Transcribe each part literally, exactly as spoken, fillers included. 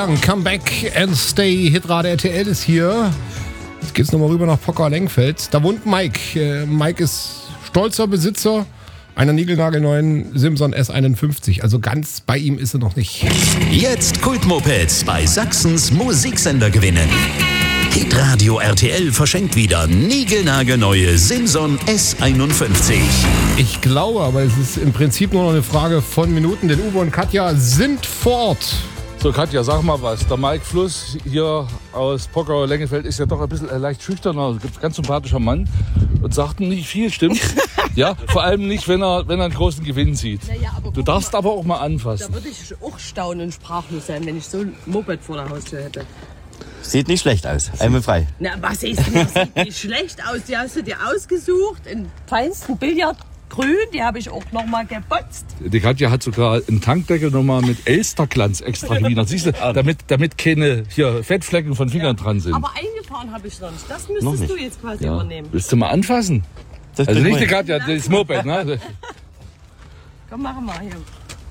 Young, Come Back and Stay. Hitrate R T L ist hier. Jetzt geht's nochmal rüber nach Pockau-Lengfeld. Da wohnt Mike. Äh, Mike ist stolzer Besitzer einer niegelnagelneuen Simson S einundfünfzig. Also ganz bei ihm ist er noch nicht. Jetzt Kultmopeds bei Sachsens Musiksender gewinnen. Hitradio R T L verschenkt wieder niegelnagelneue Simson S einundfünfzig. Ich glaube, aber es ist im Prinzip nur noch eine Frage von Minuten, denn Uwe und Katja sind vor Ort. So, Katja, sag mal was. Der Mike Fluss hier aus Pockau-Lengefeld ist ja doch ein bisschen äh, leicht schüchterner, ganz sympathischer Mann und sagt nicht viel, stimmt? Ja, vor allem nicht, wenn er, wenn er einen großen Gewinn sieht. Naja, aber du darfst mal, aber auch mal anfassen. Da würde ich auch staunen und sprachlos sein, wenn ich so ein Moped vor der Haustür hätte. Sieht nicht schlecht aus, einwandfrei. Na, was ist denn? Das sieht nicht schlecht aus. Die hast du dir ausgesucht, in feinsten Billardgrün. Die habe ich auch noch mal geputzt. Die Katja hat sogar einen Tankdeckel noch mal mit Elsterglanz extra gewienert. Siehst du, damit, damit keine hier Fettflecken von Fingern ja. dran sind. Aber eingefahren habe ich noch nicht. Das müsstest du jetzt quasi ja. übernehmen. Willst du mal anfassen? Das also nicht die Katja, das Moped, ne? Komm, machen wir hier.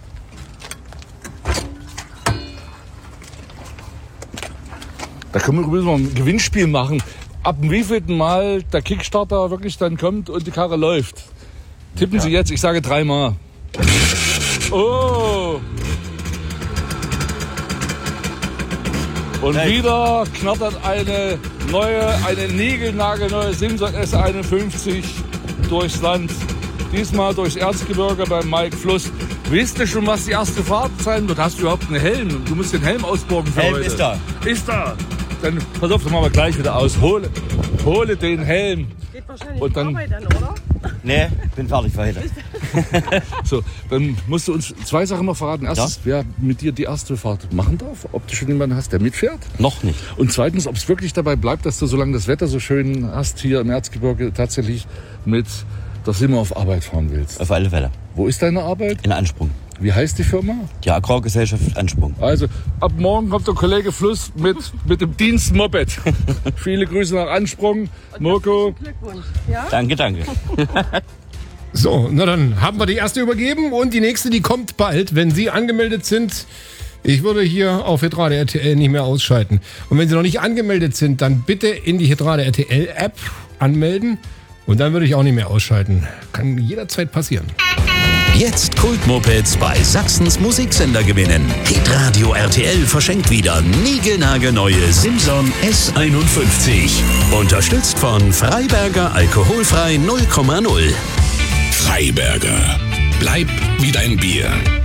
Da können wir übrigens mal ein Gewinnspiel machen. Ab dem wievielten Mal der Kickstarter wirklich dann kommt und die Karre läuft. Tippen ja. Sie jetzt, ich sage dreimal. Oh! Und hey. Wieder knattert eine neue, eine niegelnagelneue Simson S einundfünfzig durchs Land. Diesmal durchs Erzgebirge beim Mike Fluss. Wisst ihr schon, was die erste Fahrt sein wird? Hast du überhaupt einen Helm? Du musst den Helm ausborgen für Helm heute. ist da. Ist da. Dann pass auf, dann machen wir gleich wieder aus. Hole, hole den Helm. Geht wahrscheinlich und dann, Arbeit dann, oder? Nee, bin fertig für heute. So, dann musst du uns zwei Sachen noch verraten. Erstens, ja? wer mit dir die erste Fahrt machen darf, ob du schon jemanden hast, der mitfährt. Noch nicht. Und zweitens, ob es wirklich dabei bleibt, dass du, solange das Wetter so schön hast, hier im Erzgebirge tatsächlich mit der Simmer auf Arbeit fahren willst. Auf alle Fälle. Wo ist deine Arbeit? In Ansprung. Wie heißt die Firma? Die Agrargesellschaft Ansprung. Also, ab morgen kommt der Kollege Fluss mit, mit dem Dienstmoped. Viele Grüße nach Ansprung. Mirko. Glückwunsch. Ja? Danke, danke. So, na dann haben wir die erste übergeben und die nächste, die kommt bald, wenn Sie angemeldet sind. Ich würde hier auf Hitrate R T L nicht mehr ausschalten. Und wenn Sie noch nicht angemeldet sind, dann bitte in die Hitrate R T L App anmelden. Und dann würde ich auch nicht mehr ausschalten. Kann jederzeit passieren. Jetzt Kultmopeds bei Sachsens Musiksender gewinnen. Hitradio R T L verschenkt wieder niegelnagelneue Simson S einundfünfzig. Unterstützt von Freiberger Alkoholfrei null Komma null. Freiberger. Bleib wie dein Bier.